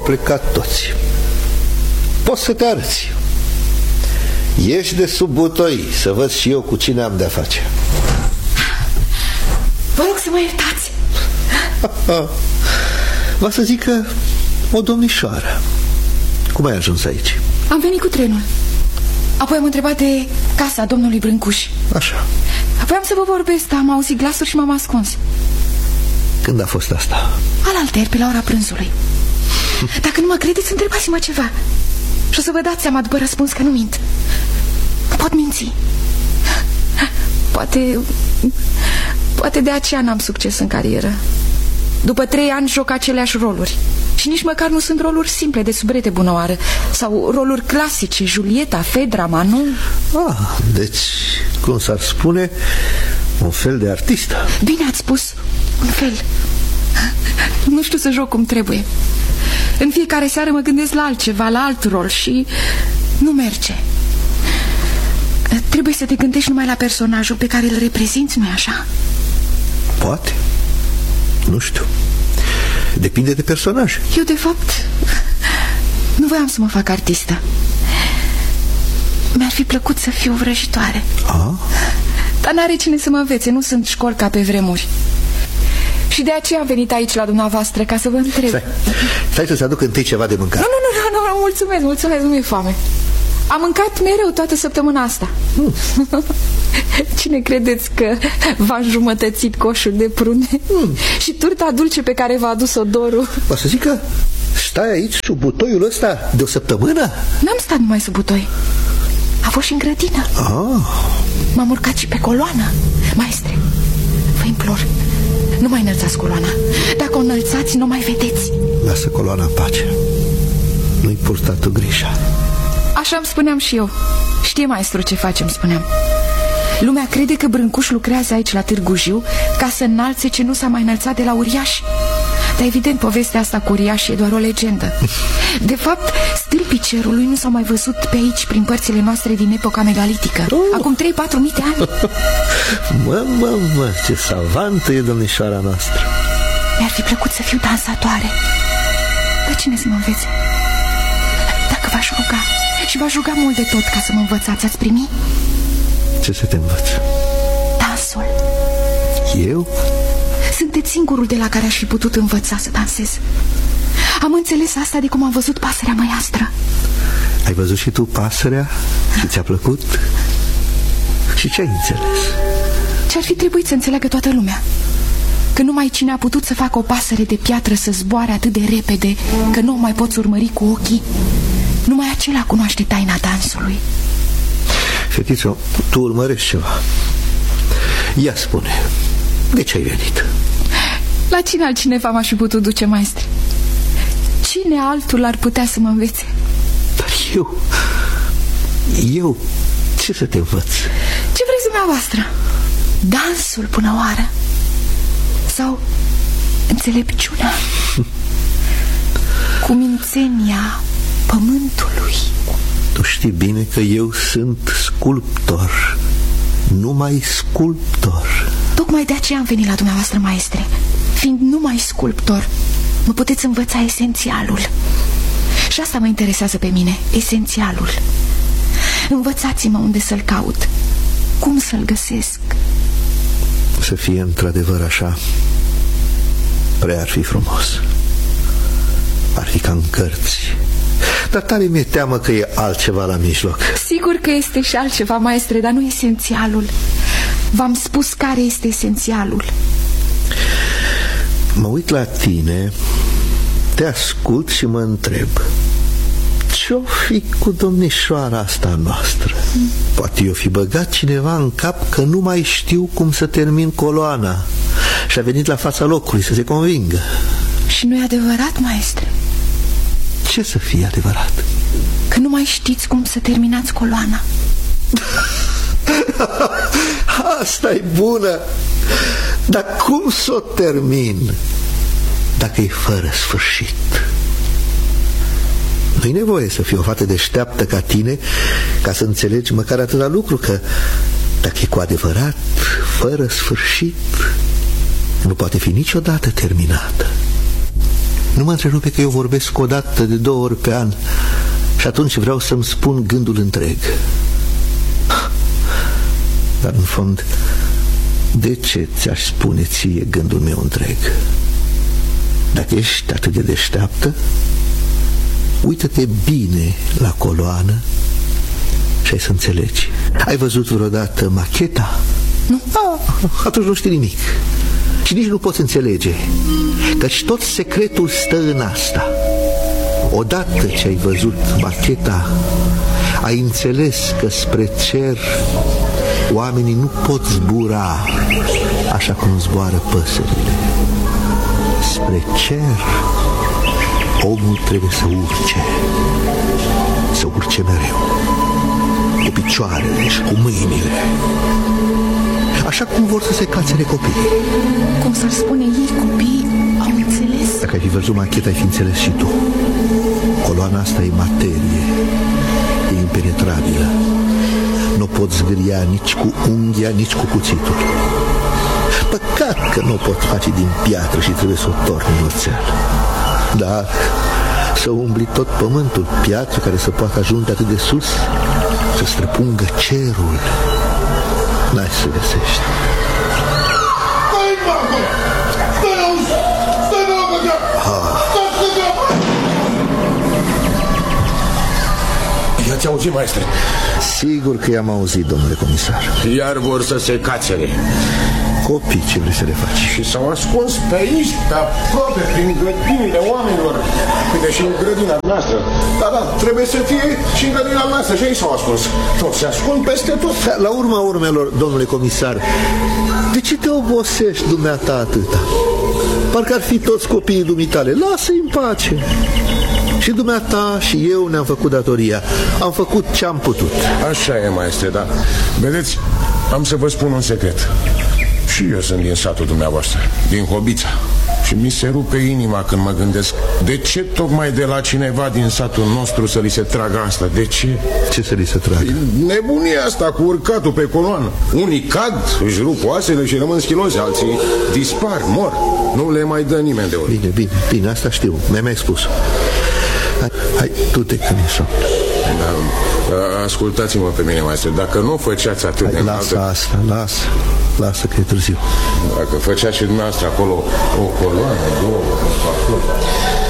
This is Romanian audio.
plecat toți. Poți să te arăți. Ieși de sub butoi să văd și eu cu cine am de-a face. Vă rog să mă iertați. Va să zică o domnișoară. Cum ai ajuns aici? Am venit cu trenul. Apoi am întrebat de casa domnului Brâncuș. Așa. Voiam să vă vorbesc, dar am auzit glasuri și m-am ascuns. Când a fost asta? Alaltăieri, pe la ora prânzului. Dacă nu mă credeți, întrebați-mă ceva și o să vă dați seama după răspuns că nu mint. Nu pot minți. Poate de aceea n-am succes în carieră. După 3 ani joc aceleași roluri. Și nici măcar nu sunt roluri simple de subrete bunăoară. Sau roluri clasice, Julieta, Fedra, Manon. Deci, cum s-ar spune, un fel de artistă. Bine ați spus, un fel. Nu știu să joc cum trebuie. În fiecare seară mă gândesc la altceva, la alt rol și nu merge. Trebuie să te gândești numai la personajul pe care îl reprezinți, nu-i așa? Poate. Nu știu. Depinde de personaj. Eu, de fapt, nu voiam să mă fac artistă. Mi-ar fi plăcut să fiu vrăjitoare. Dar n-are cine să mă învețe, nu sunt școli ca pe vremuri. Și de aceea am venit aici la dumneavoastră, ca să vă întreb. Stai să-ți aduc întâi ceva de mâncare. Nu, mulțumesc, nu mi-e foame. Am mâncat mereu toată săptămâna asta. Cine credeți că v-a înjumătățit coșul de prune? Și turta dulce pe care v-a adus-o Doru? O să zic că stai aici sub butoiul ăsta de o săptămână? N-am stat numai sub butoi. A fost și în grădină. M-am urcat și pe coloană. Maestre, vă implor, nu mai înălțați coloana. Dacă o înălțați, nu mai vedeți. Lasă coloana în pace. Nu-i purta tu grija. Așa îmi spuneam și eu. Știe maestru ce facem, spuneam. Lumea crede că Brâncuș lucrează aici la Târgu Jiu ca să înalțe ce nu s-a mai înălțat de la uriași. Dar evident, povestea asta cu uriași e doar o legendă. De fapt, stâlpii cerului nu s-au mai văzut pe aici, prin părțile noastre din epoca megalitică. Acum 3-4 mii de ani. Mă, ce savantă e domnișoara noastră. Mi-ar fi plăcut să fiu dansatoare. Dar cine să mă învețe? Dacă v-aș ruga, și v-aș ruga mult de tot ca să mă învățați, ați primi? Ce să te învăț? Dansul. Eu? Sunteți singurul de la care aș fi putut învăța să dansez. Am înțeles asta de cum am văzut Pasărea Măiastră. Ai văzut și tu Pasărea? Și ți-a plăcut? Și ce ai înțeles? Ce-ar fi trebuit să înțeleagă toată lumea? Că numai cine a putut să facă o pasăre de piatră să zboare atât de repede că nu o mai poți urmări cu ochii, numai acela cunoaște taina dansului. Fetițo, tu urmărești ceva. Ia spune, de ce ai venit? La cine altcineva m-aș fi putut duce, maestre? Cine altul ar putea să mă învețe? Dar eu, ce să te învăț? Ce vreți dumneavoastră? Dansul până oară? Sau înțelepciunea? Cumințenia pământului? Tu știi bine că eu sunt sculptor, numai sculptor. Tocmai de aceea am venit la dumneavoastră, maestre. Fiind numai sculptor, mă puteți învăța esențialul. Și asta mă interesează pe mine, esențialul. Învățați-mă unde să-l caut, cum să-l găsesc. Să fie într-adevăr așa, prea ar fi frumos. Ar fi ca în cărți. Dar tare mi-e teamă că e altceva la mijloc. Sigur că este și altceva, maestre, dar nu esențialul. V-am spus care este esențialul. Mă uit la tine, te ascult și mă întreb, ce-o fi cu domnișoara asta noastră? Poate i-o fi băgat cineva în cap că nu mai știu cum să termin coloana și a venit la fața locului să se convingă. Și nu e adevărat, maestre? Ce să fie adevărat? Că nu mai știți cum să terminați coloana. Asta e bună. Dar cum să o termin dacă e fără sfârșit? Nu-i nevoie să fii o fată deșteaptă ca tine ca să înțelegi măcar atâta lucru, că dacă e cu adevărat fără sfârșit, nu poate fi niciodată terminată. Nu mă întrerupe că eu vorbesc o dată de 2 ori pe an și atunci vreau să-mi spun gândul întreg. Dar în fond, de ce ți-aș spune ție gândul meu întreg? Dacă ești atât de deșteaptă, uită-te bine la coloană și ai să înțelegi. Ai văzut vreodată macheta? Nu. Atunci nu știi nimic. Și nici nu poți înțelege, căci tot secretul stă în asta. Odată ce ai văzut macheta, ai înțeles că spre cer oamenii nu pot zbura așa cum zboară păsările. Spre cer omul trebuie să urce. Să urce mereu, cu picioarele și cu mâinile, așa cum vor să se cațere copiii. Cum s-ar spune ei, copiii au înțeles? Dacă ai fi văzut macheta, ai fi înțeles și tu. Coloana asta e materie, e impenetrabilă. Nu poți zgâria nici cu unghia, nici cu cuțitul. Păcat că nu o pot face din piatră și trebuie să o torni în oțel. Dar să umbli tot pământul, piatră care să poată ajunge atât de sus, să străpungă cerul, n-ai să găsești. I-ați auzit, maestre? Sigur că i-am auzit, domnule comisar. Iar vor să se cațere. Copii, ce vrei să le faci? Și s-au ascuns pe aici, pe aproape, prin grădinile oamenilor. Uite, și în grădina noastră. Da, trebuie să fie și în grădina noastră. Și ei s-au ascuns. Toți se ascund peste tot. La urma urmelor, domnule comisar, de ce te obosești dumneata atâta? Parcă ar fi toți copiii dumitale. Lasă-i în pace. Și dumneata și eu ne-am făcut datoria. Am făcut ce-am putut. Așa e, maestre, da. Vedeți, am să vă spun un secret. Și eu sunt din satul dumneavoastră, din Hobița. Și mi se rupe inima când mă gândesc, de ce tocmai de la cineva din satul nostru să li se tragă asta? De ce? Ce să li se tragă? Nebunia asta cu urcatul pe coloană. Unii cad, își rup oasele și rămân schilozi, alții dispar, mor. Nu le mai dă nimeni de ori. Bine, asta știu, mi-ai spus. Hai, du-te că mi-e somn. Da, ascultați-mă pe mine, maestre. Dacă nu făceați atât de înaltă... Lasă că e târziu. Dacă făceați și dumneavoastră acolo o coloană, 2, acolo,